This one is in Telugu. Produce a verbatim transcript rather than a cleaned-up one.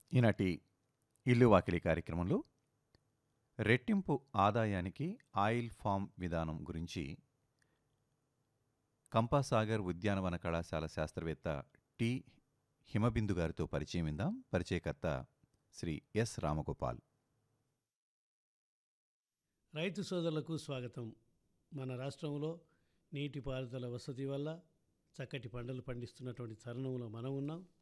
ఈనాటి ఇల్లు వాకిలి కార్యక్రమంలో రెట్టింపు ఆదాయానికి ఆయిల్ ఫామ్ విధానం గురించి కంపాసాగర్ ఉద్యానవన కళాశాల శాస్త్రవేత్త టి హిమబిందు గారితో పరిచయం విందాం. పరిచయకర్త శ్రీ ఎస్ రామగోపాల్. రైతు సోదరులకు స్వాగతం. మన రాష్ట్రంలో నీటిపారుదల వసతి వల్ల చక్కటి పంటలు పండిస్తున్నటువంటి తరుణంలో మనం ఉన్నాం.